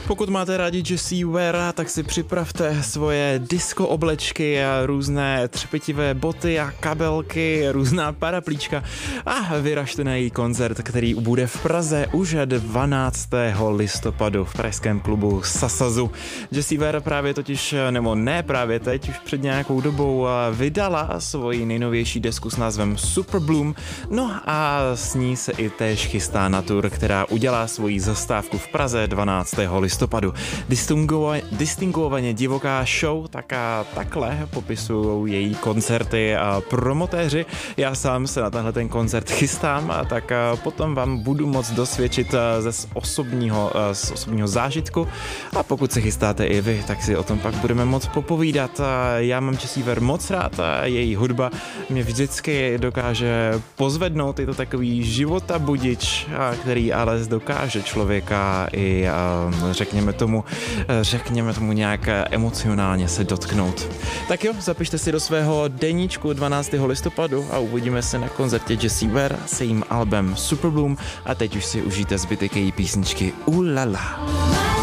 Pokud máte rádi Jessie Ware, tak si připravte svoje disco oblečky a různé třpetivé boty a kabelky, různá paraplíčka a vyražte na její koncert, který bude v Praze už 12. listopadu v pražském klubu Sasazu. Jessie Ware právě totiž, nebo ne právě teď, už před nějakou dobou vydala svoji nejnovější desku s názvem Super Bloom, no a s ní se i též chystá na tour, která udělá svoji zastávku v Praze 12. listopadu. Distingovaně divoká show, takhle popisují její koncerty a promotéři. Já sám se na tenhle ten koncert chystám, a tak potom vám budu moc dosvědčit z osobního zážitku, a pokud se chystáte i vy, tak si o tom pak budeme moc popovídat. Já mám Jessie Ware moc rád a její hudba mě vždycky dokáže pozvednout, je to takový životabudič, který ale dokáže člověka i řekněme tomu nějak emocionálně se dotknout. Tak jo, zapište si do svého deníčku 12. listopadu a uvidíme se na koncertě Jessie Ware s jejím albem Super Bloom, a teď už si užijte zbytek její písničky Ulala.